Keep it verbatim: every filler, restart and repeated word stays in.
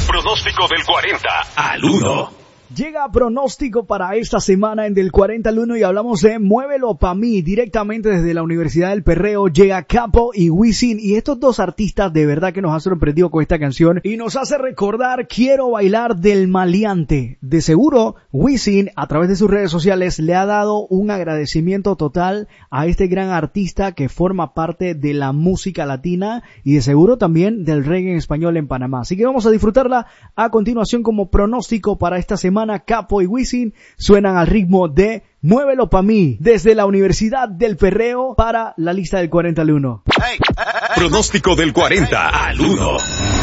Pronóstico del cuarenta al uno. Llega pronóstico para esta semana en Del cuarenta al uno y hablamos de Muévelo Pa' Mí. Directamente desde la Universidad del Perreo llega Capo y Wisin, y estos dos artistas de verdad que nos han sorprendido con esta canción y nos hace recordar Quiero Bailar del Maleante. De seguro Wisin a través de sus redes sociales le ha dado un agradecimiento total a este gran artista que forma parte de la música latina y de seguro también del reggae en español en Panamá. Así que vamos a disfrutarla a continuación como pronóstico para esta semana. Capo y Wisin suenan al ritmo de Muévelo Pa' Mí desde la Universidad del Perreo para la lista del cuarenta al uno. Pronóstico del cuarenta al uno.